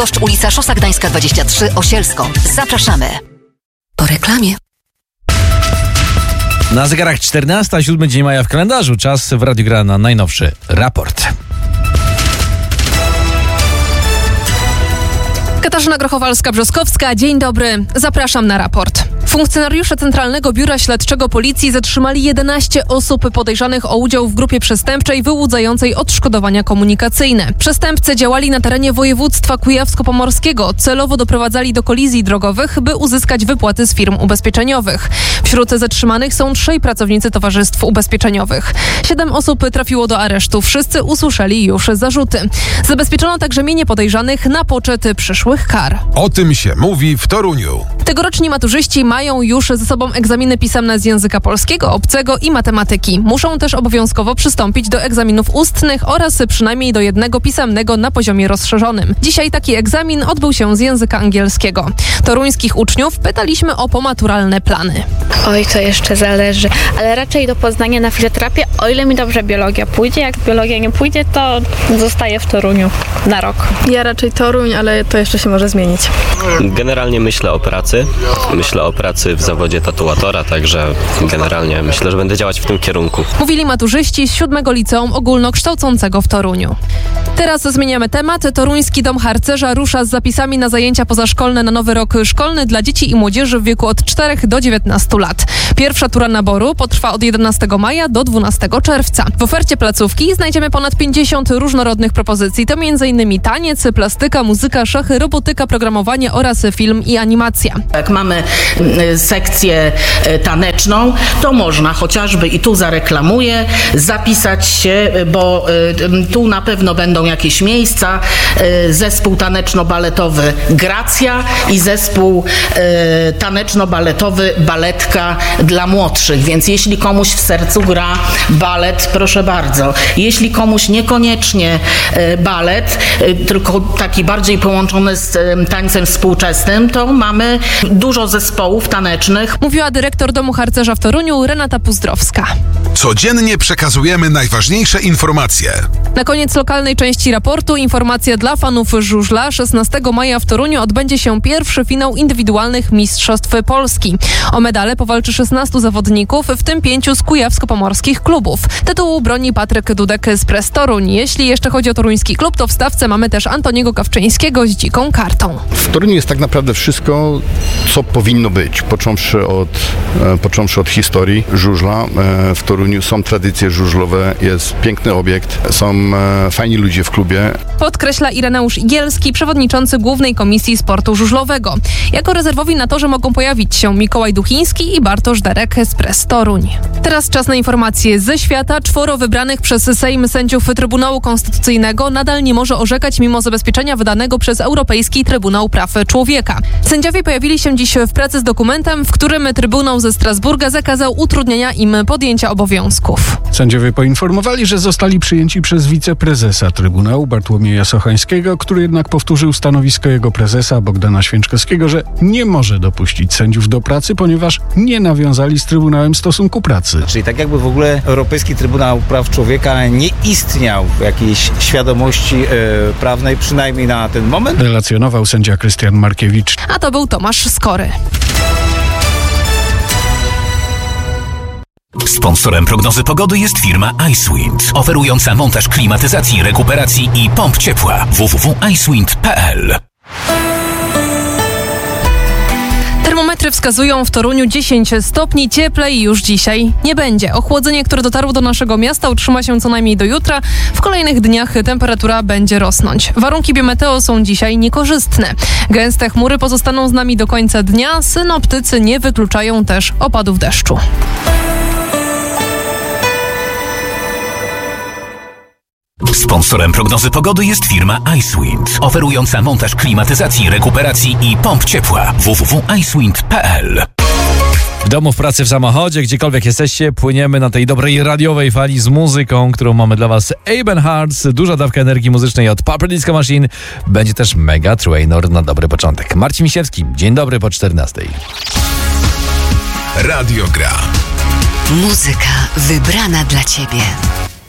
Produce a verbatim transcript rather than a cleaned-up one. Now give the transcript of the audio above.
ulica Szosa Gdańska dwadzieścia trzy, Osielsko. Zapraszamy. Po reklamie. Na zegarach czternasta, siódmy dzień maja w kalendarzu. Czas w Radiu Gra na najnowszy raport. Katarzyna Grochowalska-Brzostkowska, dzień dobry. Zapraszam na raport. Funkcjonariusze Centralnego Biura Śledczego Policji zatrzymali jedenaście osób podejrzanych o udział w grupie przestępczej wyłudzającej odszkodowania komunikacyjne. Przestępcy działali na terenie województwa kujawsko-pomorskiego. Celowo doprowadzali do kolizji drogowych, by uzyskać wypłaty z firm ubezpieczeniowych. Wśród zatrzymanych są trzej pracownicy towarzystw ubezpieczeniowych. Siedem osób trafiło do aresztu. Wszyscy usłyszeli już zarzuty. Zabezpieczono także mienie podejrzanych na poczet przyszłych kar. O tym się mówi w Toruniu. Tegoroczni maturzyści mają już ze sobą egzaminy pisemne z języka polskiego, obcego i matematyki. Muszą też obowiązkowo przystąpić do egzaminów ustnych oraz przynajmniej do jednego pisemnego na poziomie rozszerzonym. Dzisiaj taki egzamin odbył się z języka angielskiego. Toruńskich uczniów pytaliśmy o pomaturalne plany. Oj, to jeszcze zależy, ale raczej do Poznania na fizjoterapię, o ile mi dobrze biologia pójdzie. Jak biologia nie pójdzie, to zostaję w Toruniu na rok. Ja raczej Toruń, ale to jeszcze się może zmienić. Generalnie myślę o pracy. Myślę o pracy w zawodzie tatuatora, także generalnie myślę, że będę działać w tym kierunku. Mówili maturzyści z siódmego Liceum Ogólnokształcącego w Toruniu. Teraz zmieniamy temat. Toruński Dom Harcerza rusza z zapisami na zajęcia pozaszkolne na nowy rok szkolny dla dzieci i młodzieży w wieku od czterech do dziewiętnastu lat. Pierwsza tura naboru potrwa od jedenastego maja do dwunastego czerwca. W ofercie placówki znajdziemy ponad pięćdziesiąt różnorodnych propozycji. To m.in. taniec, plastyka, muzyka, szachy, robotyka, programowanie oraz film i animacja. Jak mamy sekcję taneczną, to można chociażby, i tu zareklamuję, zapisać się, bo tu na pewno będą jakieś miejsca. Zespół taneczno-baletowy Gracja i zespół taneczno-baletowy Baletka dla młodszych, więc jeśli komuś w sercu gra balet, proszę bardzo. Jeśli komuś niekoniecznie balet, tylko taki bardziej połączony z tańcem współczesnym, to mamy dużo zespołów tanecznych. Mówiła dyrektor Domu Harcerza w Toruniu Renata Puzdrowska. Codziennie przekazujemy najważniejsze informacje. Na koniec lokalnej części raportu informacja dla fanów żużla. szesnastego maja w Toruniu odbędzie się pierwszy finał indywidualnych Mistrzostw Polski. O medale powalczy szesnastu zawodników, w tym pięciu z kujawsko-pomorskich klubów. Tytułu broni Patryk Dudek z Press Toruń. Jeśli jeszcze chodzi o toruński klub, to w stawce mamy też Antoniego Kawczyńskiego z dziką kartą. W Toruniu jest tak naprawdę wszystko, co powinno być, począwszy od, e, począwszy od historii żużla. E, w Toruniu są tradycje żużlowe, jest piękny obiekt, są e, fajni ludzie w klubie. Podkreśla Ireneusz Igielski, przewodniczący Głównej Komisji Sportu Żużlowego. Jako rezerwowi na torze mogą pojawić się Mikołaj Duchiński i Bartosz Derek z Press Toruń. Teraz czas na informacje ze świata. Czworo wybranych przez Sejm sędziów Trybunału Konstytucyjnego nadal nie może orzekać mimo zabezpieczenia wydanego przez Europejski Trybunał Praw Człowieka. Sędziowie pojawili się dziś w pracy z dokumentem, w którym Trybunał ze Strasburga zakazał utrudniania im podjęcia obowiązków. Sędziowie poinformowali, że zostali przyjęci przez wiceprezesa Trybunału Bartłomieja Sochańskiego, który jednak powtórzył stanowisko jego prezesa Bogdana Święczkowskiego, że nie może dopuścić sędziów do pracy, ponieważ nie nawiązali z Trybunałem stosunku pracy. Czyli tak jakby w ogóle Europejski Trybunał Praw Człowieka nie istniał w jakiejś świadomości yy, prawnej, przynajmniej na ten moment. Relacjonował sędzia Krystian Markiewicz. A to był Tomasz Skory. Sponsorem prognozy pogody jest firma Icewind, oferująca montaż klimatyzacji, rekuperacji i pomp ciepła. w w w kropka icewind kropka p l. Termometry wskazują w Toruniu dziesięć stopni, cieplej już dzisiaj nie będzie. Ochłodzenie, które dotarło do naszego miasta, utrzyma się co najmniej do jutra. W kolejnych dniach temperatura będzie rosnąć. Warunki biometeo są dzisiaj niekorzystne. Gęste chmury pozostaną z nami do końca dnia. Synoptycy nie wykluczają też opadów deszczu. Sponsorem prognozy pogody jest firma Icewind, oferująca montaż klimatyzacji, rekuperacji i pomp ciepła. w w w kropka icewind kropka p l. W domu, w pracy, w samochodzie, gdziekolwiek jesteście, płyniemy na tej dobrej radiowej fali z muzyką, którą mamy dla was. Eben Hearts, duża dawka energii muzycznej od Purple Disco Machine. Będzie też Mega Trainor na dobry początek. Marcin Misiewski, dzień dobry po czternastej. Radio Gra. Muzyka wybrana dla ciebie.